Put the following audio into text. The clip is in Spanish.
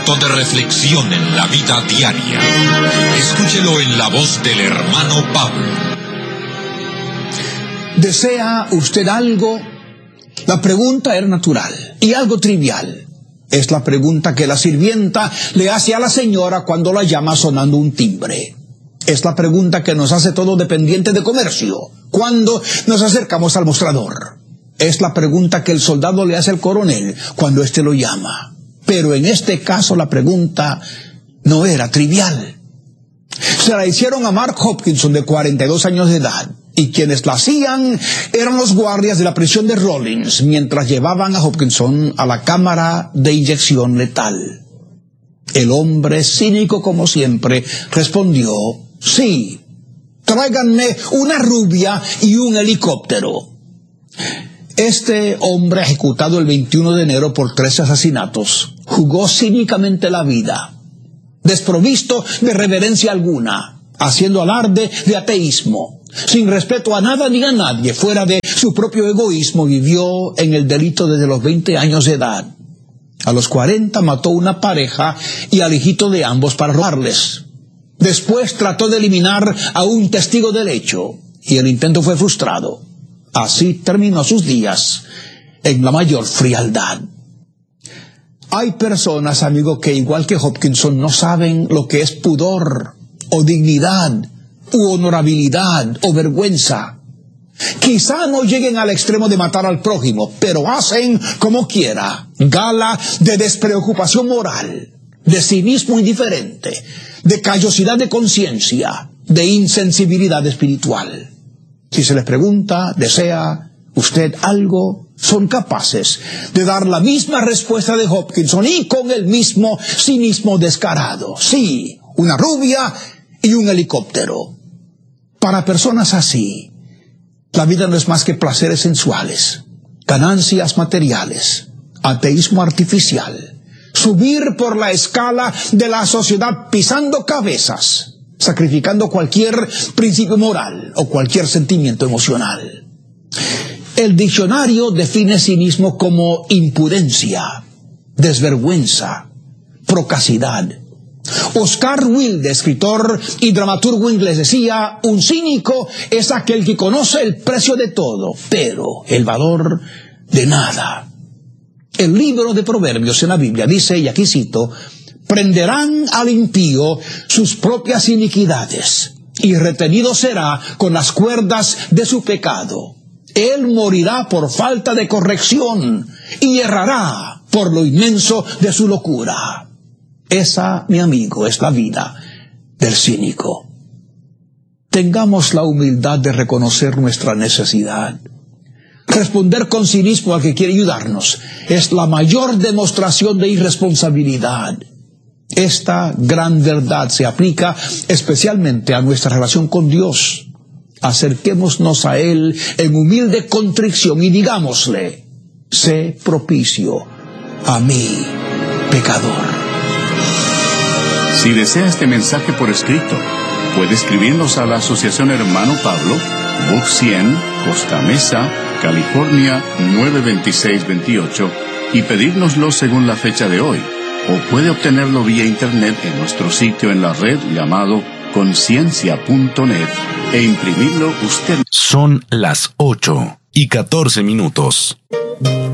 De reflexión en la vida diaria. Escúchelo en la voz del hermano Pablo. ¿Desea usted algo? La pregunta era natural y algo trivial. Es la pregunta que la sirvienta le hace a la señora cuando la llama sonando un timbre. Es la pregunta que nos hace todo dependiente de comercio cuando nos acercamos al mostrador. Es la pregunta que el soldado le hace al coronel cuando éste lo llama. Pero en este caso la pregunta no era trivial. Se la hicieron a Mark Hopkinson, de 42 años de edad, y quienes la hacían eran los guardias de la prisión de Rawlins, mientras llevaban a Hopkinson a la cámara de inyección letal. El hombre, cínico como siempre, respondió: sí, tráiganme una rubia y un helicóptero. Este hombre, ejecutado el 21 de enero por 13 asesinatos, jugó cínicamente la vida, desprovisto de reverencia alguna, haciendo alarde de ateísmo, sin respeto a nada ni a nadie, fuera de su propio egoísmo. Vivió en el delito desde los 20 años de edad. A los 40 mató una pareja y al hijito de ambos para robarles. Después trató de eliminar a un testigo del hecho, y el intento fue frustrado. Así terminó sus días en la mayor frialdad. Hay personas, amigo, que igual que Hopkinson no saben lo que es pudor, o dignidad, u honorabilidad, o vergüenza. Quizá no lleguen al extremo de matar al prójimo, pero hacen como quiera gala de despreocupación moral, de cinismo indiferente, de callosidad de conciencia, de insensibilidad espiritual. Si se les pregunta, ¿desea usted algo?, son capaces de dar la misma respuesta de Hopkinson y con el mismo cinismo descarado. Sí, una rubia y un helicóptero. Para personas así, la vida no es más que placeres sensuales, ganancias materiales, ateísmo artificial, subir por la escala de la sociedad pisando cabezas, sacrificando cualquier principio moral o cualquier sentimiento emocional. El diccionario define cinismo como impudencia, desvergüenza, procacidad. Oscar Wilde, escritor y dramaturgo inglés, decía: un cínico es aquel que conoce el precio de todo, pero el valor de nada. El libro de Proverbios en la Biblia dice, y aquí cito: prenderán al impío sus propias iniquidades, y retenido será con las cuerdas de su pecado. Él morirá por falta de corrección, y errará por lo inmenso de su locura. Esa, mi amigo, es la vida del cínico. Tengamos la humildad de reconocer nuestra necesidad. Responder con cinismo al que quiere ayudarnos es la mayor demostración de irresponsabilidad. Esta gran verdad se aplica especialmente a nuestra relación con Dios. Acerquémonos a Él en humilde contrición y digámosle: sé propicio a mí, pecador. Si desea este mensaje por escrito, puede escribirnos a la Asociación Hermano Pablo, Box 100, Costa Mesa, California 92628, y pedírnoslo según la fecha de hoy. O puede obtenerlo vía internet en nuestro sitio en la red llamado conciencia.net e imprimirlo usted. Son las 8:14.